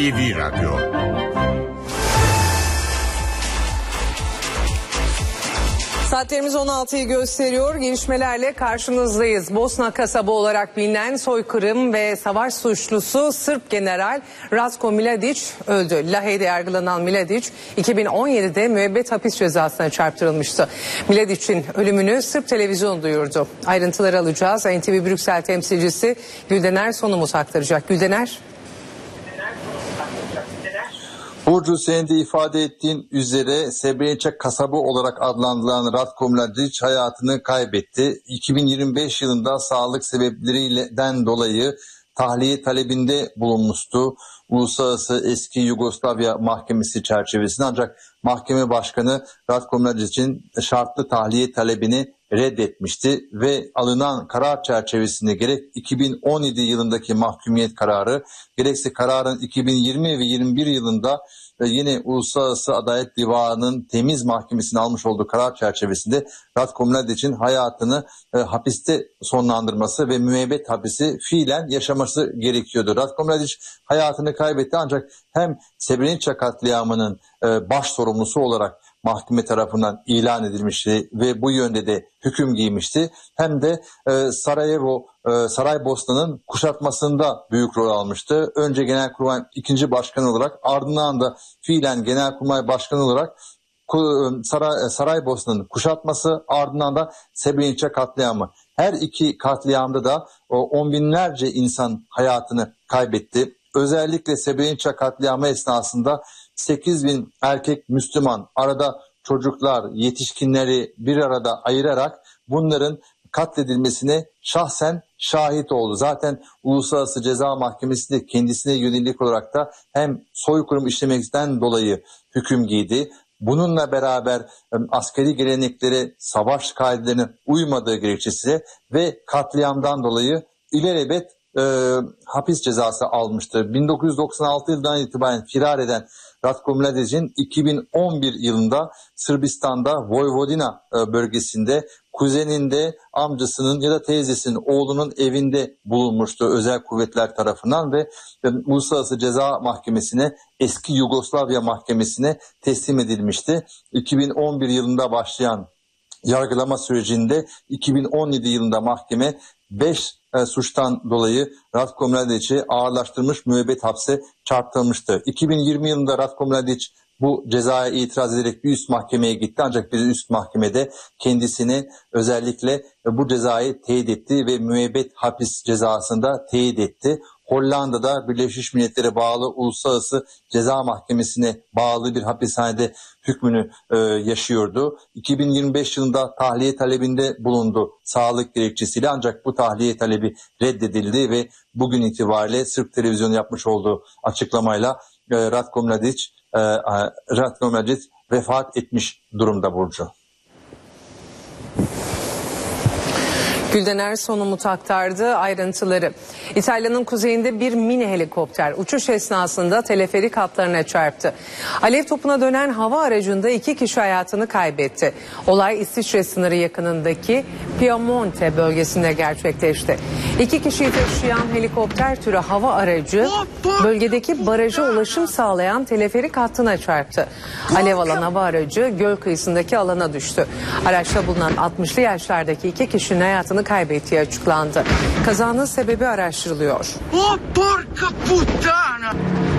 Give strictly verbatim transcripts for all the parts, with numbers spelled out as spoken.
T V Radyo. Saatlerimiz on altıyı gösteriyor. Gelişmelerle karşınızdayız. Bosna kasabı olarak bilinen soykırım ve savaş suçlusu Sırp General Ratko Mladić öldü. Lahey'de yargılanan Mladić iki bin on yedide müebbet hapis cezasına çarptırılmıştı. Mladić'in ölümünü Sırp televizyonu duyurdu. Ayrıntıları alacağız. N T V Brüksel temsilcisi Güldener Sonumuz aktaracak. Güldener. Burcu, senin de ifade ettiğin üzere Srebrenica kasabı olarak adlandırılan Ratko Mladić hayatını kaybetti. iki bin yirmi beş yılında sağlık sebeplerinden dolayı tahliye talebinde bulunmuştu. Uluslararası Eski Yugoslavya Mahkemesi çerçevesinde, ancak mahkeme başkanı Ratko Mladić'in şartlı tahliye talebini reddetmişti ve alınan karar çerçevesinde gerek iki bin on yedi yılındaki mahkumiyet kararı, gerekse kararın iki bin yirmi ve yirmi bir yılında yine Uluslararası Adalet Divanı'nın temiz mahkemesine almış olduğu karar çerçevesinde Ratko Mladić'in hayatını e, hapiste sonlandırması ve müebbet hapisi fiilen yaşaması gerekiyordu. Ratko Mladić hayatını kaybetti, ancak hem Srebrenica katliamının e, baş sorumlusu olarak mahkeme tarafından ilan edilmişti ve bu yönde de hüküm giymişti. Hem de e, Sarajevo, e, Saraybosna'nın kuşatmasında büyük rol almıştı. Önce Genelkurmay ikinci Başkanı olarak, ardından da fiilen Genelkurmay Başkanı olarak Saray, Saraybosna'nın kuşatması, ardından da Srebrenica katliamı. Her iki katliamda da on binlerce insan hayatını kaybetti. Özellikle Srebrenica katliamı esnasında sekiz bin erkek Müslüman, arada çocuklar, yetişkinleri bir arada ayırarak bunların katledilmesine şahsen şahit oldu. Zaten Uluslararası Ceza Mahkemesi de kendisine yönelik olarak da hem soykırım işlemekten dolayı hüküm giydi. Bununla beraber askeri geleneklere, savaş kaidelerine uymadığı gerekçesiyle ve katliamdan dolayı ilelebet e, hapis cezası almıştı. bin dokuz yüz doksan altı yılından itibaren firar eden Ratko Mladić'in iki bin on bir yılında Sırbistan'da Vojvodina bölgesinde kuzeninde, amcasının ya da teyzesinin oğlunun evinde bulunmuştu özel kuvvetler tarafından ve Uluslararası Ceza Mahkemesi'ne, Eski Yugoslavya Mahkemesi'ne teslim edilmişti. iki bin on bir yılında başlayan yargılama sürecinde iki bin on yedi yılında mahkeme beş e, suçtan dolayı Ratko Mladić'i ağırlaştırmış, müebbet hapse çarptırmıştı. iki bin yirmi yılında Ratko Mladić bu cezaya itiraz ederek bir üst mahkemeye gitti, ancak bir üst mahkemede kendisini özellikle bu cezayı teyit etti ve müebbet hapis cezasını da teyit etti. Hollanda'da Birleşmiş Milletler'e bağlı Uluslararası Ceza Mahkemesi'ne bağlı bir hapishanede hükmünü e, yaşıyordu. iki bin yirmi beş yılında tahliye talebinde bulundu sağlık gerekçesiyle, ancak bu tahliye talebi reddedildi ve bugün itibariyle Sırp televizyonu yapmış olduğu açıklamayla e, Ratko Mladić, e, Ratko Mladić vefat etmiş durumda Burcu. Güldener Sonumut aktardı ayrıntıları. İtalya'nın kuzeyinde bir mini helikopter uçuş esnasında teleferik hatlarına çarptı. Alev topuna dönen hava aracında iki kişi hayatını kaybetti. Olay İsviçre sınırı yakınındaki Piemonte bölgesinde gerçekleşti. İki kişiyi taşıyan helikopter türü hava aracı bölgedeki baraja ulaşım sağlayan teleferik hattına çarptı. Alev alan hava aracı göl kıyısındaki alana düştü. Araçta bulunan altmışlı yaşlardaki iki kişinin hayatını kaybettiği açıklandı. Kazanın sebebi araştırılıyor. Oh, porca puttana!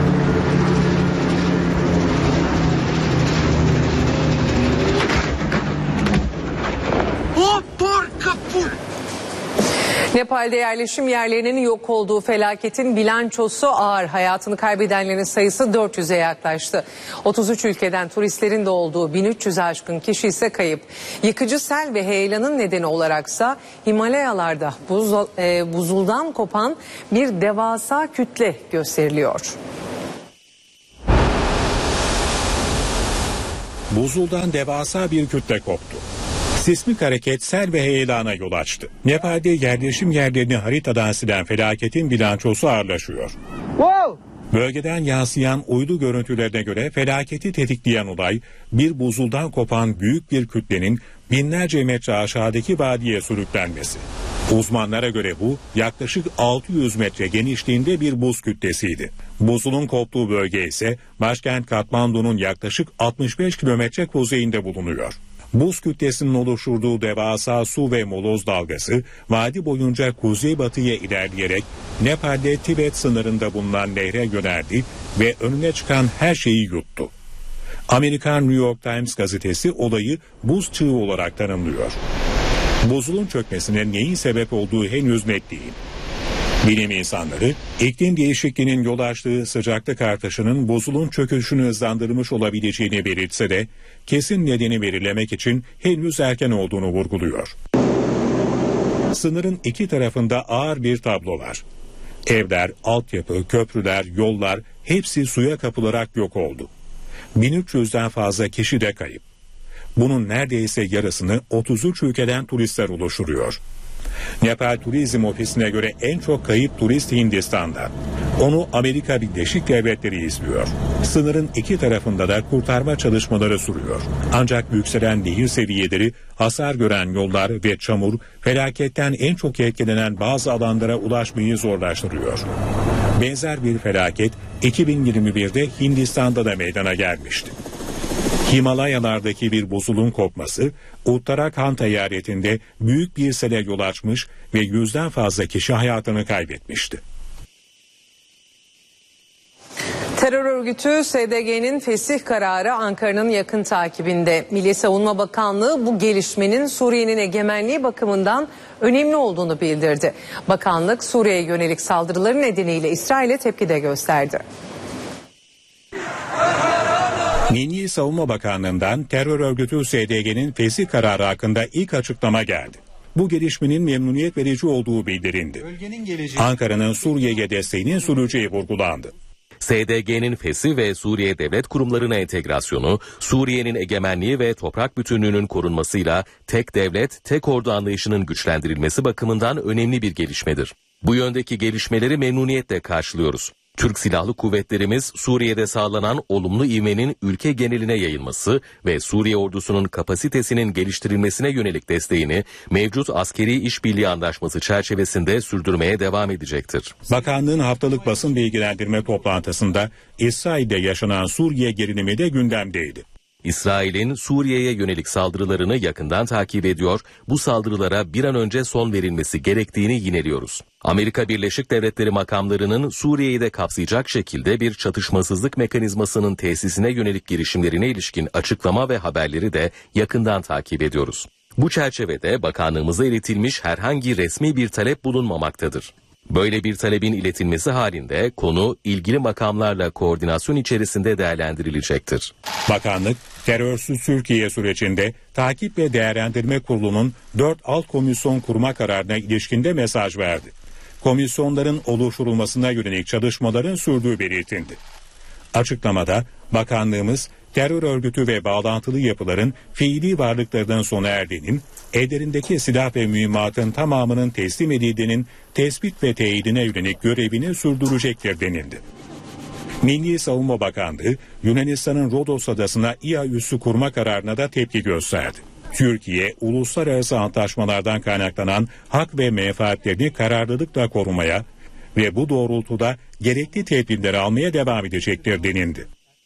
Oh, porca puttana! Nepal'de yerleşim yerlerinin yok olduğu felaketin bilançosu ağır. Hayatını kaybedenlerin sayısı dört yüze yaklaştı. otuz üç ülkeden turistlerin de olduğu bin üç yüze aşkın kişi ise kayıp. Yıkıcı sel ve heyelanın nedeni olaraksa Himalayalarda buz, e, buzuldan kopan bir devasa kütle gösteriliyor. Buzuldan devasa bir kütle koptu. Sismik hareket sel ve heyelana yol açtı. Nepal'de yerleşim yerlerini haritadan silen felaketin bilançosu ağırlaşıyor. Wow! Bölgeden yansıyan uydu görüntülerine göre felaketi tetikleyen olay bir buzuldan kopan büyük bir kütlenin binlerce metre aşağıdaki vadiye sürüklenmesi. Uzmanlara göre bu yaklaşık altı yüz metre genişliğinde bir buz kütlesiydi. Buzulun koptuğu bölge ise başkent Katmandu'nun yaklaşık altmış beş kilometre kuzeyinde bulunuyor. Buz kütlesinin oluşturduğu devasa su ve moloz dalgası vadi boyunca kuzeybatıya ilerleyerek Nepal'de Tibet sınırında bulunan nehre yöneldi ve önüne çıkan her şeyi yuttu. Amerikan New York Times gazetesi olayı buz çığı olarak tanımlıyor. Buzulun çökmesine neyin sebep olduğu henüz net değil. Bilim insanları iklim değişikliğinin yol açtığı sıcaklık artışının buzulun çöküşünü hızlandırmış olabileceğini belirtse de kesin nedeni belirlemek için henüz erken olduğunu vurguluyor. Sınırın iki tarafında ağır bir tablo var. Evler, altyapı, köprüler, yollar hepsi suya kapılarak yok oldu. bin üç yüzden fazla kişi de kayıp. Bunun neredeyse yarısını otuz üç ülkeden turistler oluşturuyor. Nepal Turizm Ofisi'ne göre en çok kayıp turist Hindistan'da. Onu Amerika Birleşik Devletleri izliyor. Sınırın iki tarafında da kurtarma çalışmaları sürüyor. Ancak yükselen nehir seviyeleri, hasar gören yollar ve çamur felaketten en çok etkilenen bazı alanlara ulaşmayı zorlaştırıyor. Benzer bir felaket iki bin yirmi birde Hindistan'da da meydana gelmişti. Himalayalardaki bir buzulun kopması Uttarakhand eyaletinde büyük bir sele yol açmış ve yüzden fazla kişi hayatını kaybetmişti. Terör örgütü S D G'nin fesih kararı Ankara'nın yakın takibinde. Milli Savunma Bakanlığı bu gelişmenin Suriye'nin egemenliği bakımından önemli olduğunu bildirdi. Bakanlık Suriye'ye yönelik saldırıları nedeniyle İsrail'e tepki de gösterdi. Milli Savunma Bakanlığı'ndan terör örgütü S D G'nin fesih kararı hakkında ilk açıklama geldi. Bu gelişmenin memnuniyet verici olduğu bildirildi. Ankara'nın Suriye'ye desteğinin süreceği vurgulandı. S D G'nin fesih ve Suriye devlet kurumlarına entegrasyonu, Suriye'nin egemenliği ve toprak bütünlüğünün korunmasıyla tek devlet, tek ordu anlayışının güçlendirilmesi bakımından önemli bir gelişmedir. Bu yöndeki gelişmeleri memnuniyetle karşılıyoruz. Türk Silahlı Kuvvetlerimiz Suriye'de sağlanan olumlu ivmenin ülke geneline yayılması ve Suriye ordusunun kapasitesinin geliştirilmesine yönelik desteğini mevcut askeri işbirliği anlaşması çerçevesinde sürdürmeye devam edecektir. Bakanlığın haftalık basın bilgilendirme toplantısında İsrail'de yaşanan Suriye gerilimi de gündemdeydi. İsrail'in Suriye'ye yönelik saldırılarını yakından takip ediyor, bu saldırılara bir an önce son verilmesi gerektiğini yineliyoruz. Amerika Birleşik Devletleri makamlarının Suriye'yi de kapsayacak şekilde bir çatışmasızlık mekanizmasının tesisine yönelik girişimlerine ilişkin açıklama ve haberleri de yakından takip ediyoruz. Bu çerçevede bakanlığımıza iletilmiş herhangi resmi bir talep bulunmamaktadır. Böyle bir talebin iletilmesi halinde konu ilgili makamlarla koordinasyon içerisinde değerlendirilecektir. Bakanlık, terörsüz Türkiye sürecinde Takip ve Değerlendirme Kurulu'nun dört alt komisyon kurma kararına ilişkinde mesaj verdi. Komisyonların oluşturulmasına yönelik çalışmaların sürdüğü belirtildi. Açıklamada bakanlığımız terör örgütü ve bağlantılı yapıların fiili varlıklarının sona erdiğinin, ellerindeki silah ve mühimmatın tamamının teslim edildiğinin tespit ve teyidine yönelik görevini sürdürecektir denildi. Milli Savunma Bakanlığı, Yunanistan'ın Rodos adasına İHA üssü kurma kararına da tepki gösterdi. Türkiye, uluslararası antlaşmalardan kaynaklanan hak ve menfaatlerini kararlılıkla korumaya ve bu doğrultuda gerekli tedbirleri almaya devam edecektir denildi.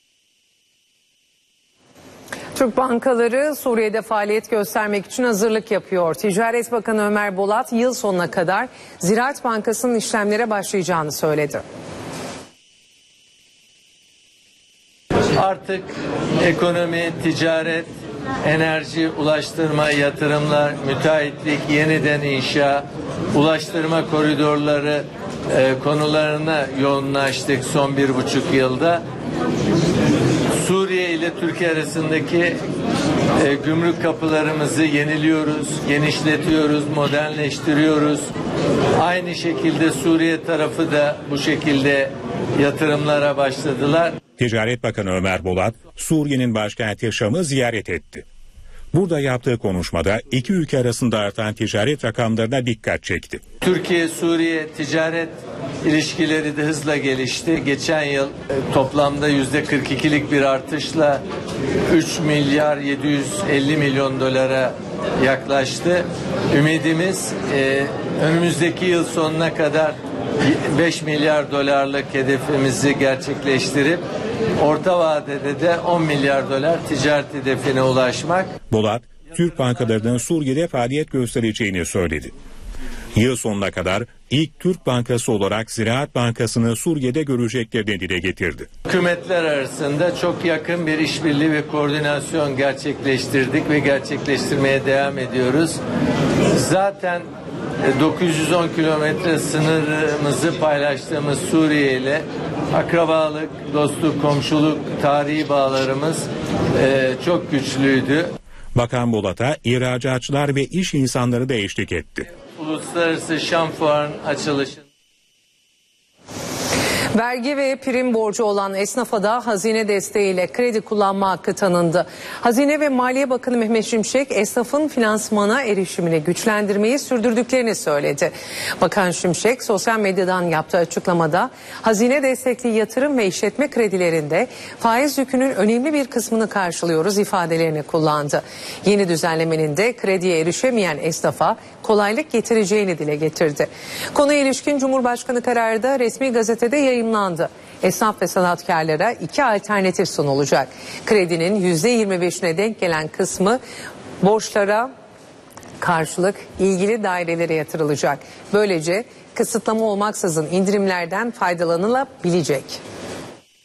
Türk bankaları Suriye'de faaliyet göstermek için hazırlık yapıyor. Ticaret Bakanı Ömer Bolat yıl sonuna kadar Ziraat Bankası'nın işlemlere başlayacağını söyledi. Artık ekonomi, ticaret, enerji, ulaştırma, yatırımlar, müteahhitlik, yeniden inşa, ulaştırma koridorları e, konularına yoğunlaştık son bir buçuk yılda. Suriye ile Türkiye arasındaki e, gümrük kapılarımızı yeniliyoruz, genişletiyoruz, modernleştiriyoruz. Aynı şekilde Suriye tarafı da bu şekilde yatırımlara başladılar. Ticaret Bakanı Ömer Bolat, Suriye'nin başkenti Şam'ı ziyaret etti. Burada yaptığı konuşmada iki ülke arasında artan ticaret rakamlarına dikkat çekti. Türkiye-Suriye ticaret ilişkileri de hızla gelişti. Geçen yıl toplamda yüzde kırk ikilik bir artışla üç milyar yedi yüz elli milyon dolara yaklaştı. Ümidimiz e, önümüzdeki yıl sonuna kadar beş milyar dolarlık hedefimizi gerçekleştirip orta vadede de on milyar dolar ticaret hedefine ulaşmak. Bolat, Türk bankalarının Suriye'de faaliyet göstereceğini söyledi. Yıl sonuna kadar ilk Türk bankası olarak Ziraat Bankası'nı Suriye'de göreceklerini dile getirdi. Hükümetler arasında çok yakın bir işbirliği ve koordinasyon gerçekleştirdik ve gerçekleştirmeye devam ediyoruz. Zaten dokuz yüz on kilometre sınırımızı paylaştığımız Suriye ile akrabalık, dostluk, komşuluk, tarihi bağlarımız e, çok güçlüydü. Bakan Bolat'a ihracatçılar ve iş insanları da eşlik etti. Uluslararası Şam Fuarı'nın açılışı. Vergi ve prim borcu olan esnafa da hazine desteğiyle kredi kullanma hakkı tanındı. Hazine ve Maliye Bakanı Mehmet Şimşek esnafın finansmana erişimini güçlendirmeyi sürdürdüklerini söyledi. Bakan Şimşek sosyal medyadan yaptığı açıklamada hazine destekli yatırım ve işletme kredilerinde faiz yükünün önemli bir kısmını karşılıyoruz ifadelerini kullandı. Yeni düzenlemenin de krediye erişemeyen esnafa kolaylık getireceğini dile getirdi. Konuya ilişkin Cumhurbaşkanı kararı da resmi gazetede yayımlandı. Esnaf ve sanatkarlara iki alternatif sunulacak. Kredinin yüzde yirmi beşine denk gelen kısmı borçlara karşılık ilgili dairelere yatırılacak. Böylece kısıtlama olmaksızın indirimlerden faydalanılabilecek.